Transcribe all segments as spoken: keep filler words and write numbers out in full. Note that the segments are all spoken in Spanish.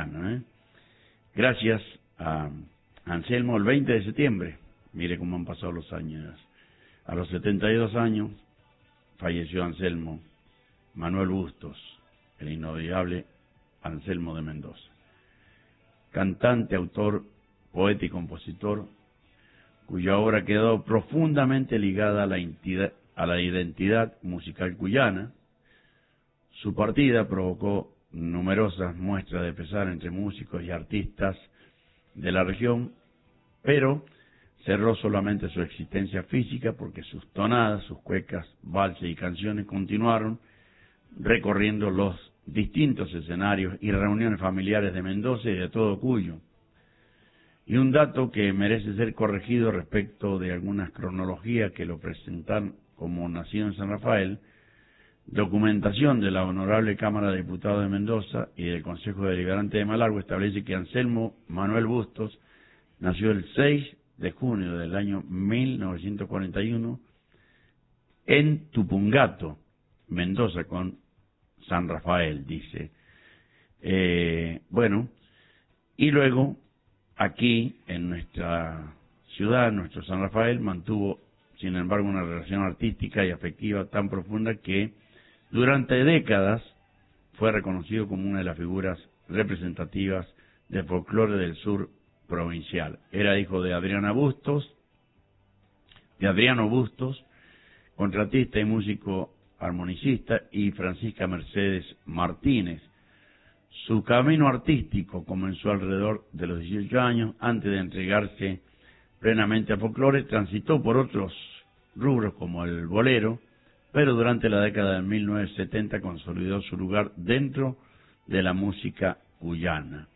Cuyano, ¿eh? Gracias a Anselmo, el veinte de septiembre, mire cómo han pasado los años, a los setenta y dos años falleció Anselmo Manuel Bustos, el inolvidable Anselmo de Mendoza. Cantante, autor, poeta y compositor, cuya obra quedó profundamente ligada a la, entidad, a la identidad musical cuyana. Su partida provocó numerosas muestras de pesar entre músicos y artistas de la región, pero cerró solamente su existencia física porque sus tonadas, sus cuecas, valses y canciones continuaron recorriendo los distintos escenarios y reuniones familiares de Mendoza y de todo Cuyo. Y un dato que merece ser corregido respecto de algunas cronologías que lo presentan como nacido en San Rafael: documentación de la Honorable Cámara de Diputados de Mendoza y del Consejo Deliberante de Malargüe establece que Anselmo Manuel Bustos nació el seis de junio del año mil novecientos cuarenta y uno en Tupungato, Mendoza, con San Rafael, dice. Eh, bueno, y luego aquí en nuestra ciudad, nuestro San Rafael, mantuvo, sin embargo, una relación artística y afectiva tan profunda que durante décadas fue reconocido como una de las figuras representativas del folclore del sur provincial. Era hijo de Adriana Bustos, de Adriano Bustos, contratista y músico armonicista, y Francisca Mercedes Martínez. Su camino artístico comenzó alrededor de los dieciocho años. Antes de entregarse plenamente al folclore, transitó por otros rubros como el bolero, pero durante la década de mil novecientos setenta consolidó su lugar dentro de la música cuyana.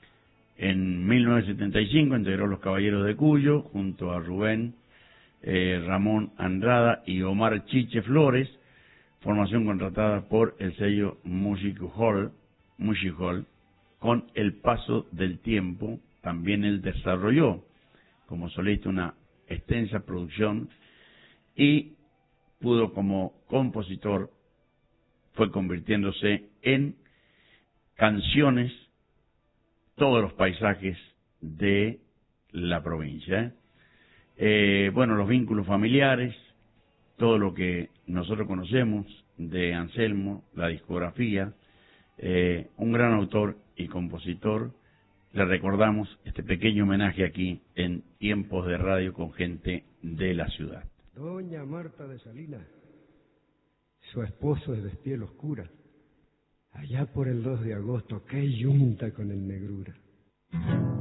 En mil novecientos setenta y cinco integró los Caballeros de Cuyo junto a Rubén eh, Ramón Andrada y Omar Chiche Flores, formación contratada por el sello Music Hall. Music Hall. Con el paso del tiempo, también él desarrolló como solista una extensa producción y pudo, como compositor, fue convirtiéndose en canciones todos los paisajes de la provincia. ¿eh? Eh, bueno, los vínculos familiares, todo lo que nosotros conocemos de Anselmo, la discografía, eh, un gran autor y compositor. Le recordamos este pequeño homenaje aquí en Tiempos de Radio con gente de la ciudad. Doña Marta de Salinas, su esposo es de piel oscura, allá por el dos de agosto, qué yunta con el negrura.